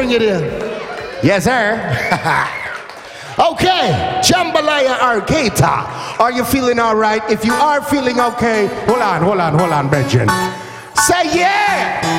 bring it in. Yes, sir. Okay, Jambalaya Arcata. Are you feeling all right? If you are feeling okay, hold on, Brethren. Say yeah.